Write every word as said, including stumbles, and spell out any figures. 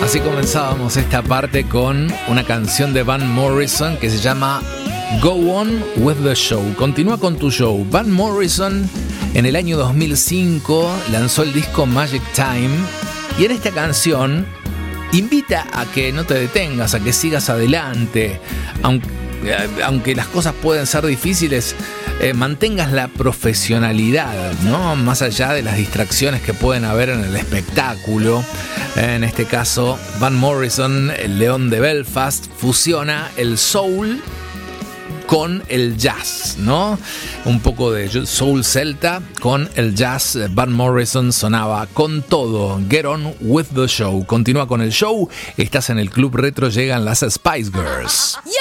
Así comenzábamos esta parte con una canción de Van Morrison que se llama Go On With The Show. Continúa con tu show. Van Morrison en el año dos mil cinco lanzó el disco Magic Time y en esta canción invita a que no te detengas, a que sigas adelante, aunque, aunque las cosas pueden ser difíciles. Eh, mantengas la profesionalidad, ¿no? Más allá de las distracciones que pueden haber en el espectáculo. Eh, en este caso, Van Morrison, el león de Belfast, fusiona el soul con el jazz, ¿no? Un poco de soul celta con el jazz. Van Morrison sonaba con todo. Get on with the show. Continúa con el show. Estás en el Club Retro, llegan las Spice Girls.